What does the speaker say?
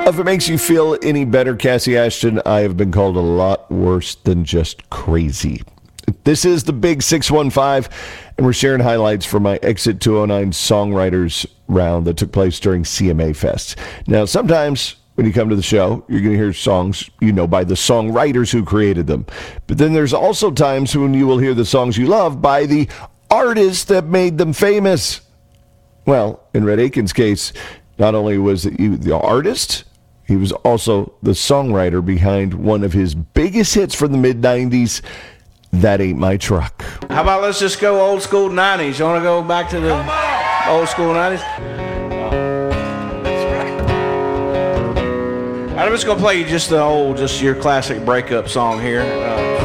If it makes you feel any better, Cassie Ashton, I have been called a lot worse than just crazy. This is the Big 615, and we're sharing highlights from my Exit 209 Songwriters round that took place during CMA Fest. Now, sometimes when you come to the show, you're going to hear songs you know by the songwriters who created them. But then there's also times when you will hear the songs you love by the artists that made them famous. Well, in Rhett Akins' case, not only was he the artist, he was also the songwriter behind one of his biggest hits from the mid-90s, That Ain't My Truck. How about let's just go old school 90s? You want to go back to the old school 90s? That's right. I'm just going to play you just your classic breakup song here.